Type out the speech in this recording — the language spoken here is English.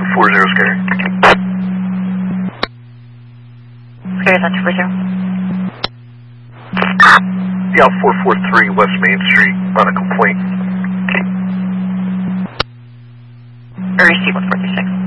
40 Scary. Scary, is that 240? Yeah, 443 West Main Street on a complaint. Or receive 146.